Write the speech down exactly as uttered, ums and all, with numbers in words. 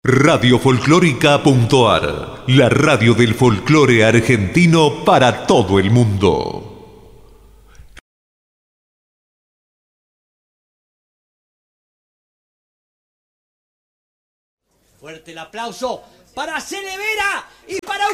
Radio Folclórica punto a r, la radio del folclore argentino para todo el mundo. Fuerte el aplauso para Celevera y para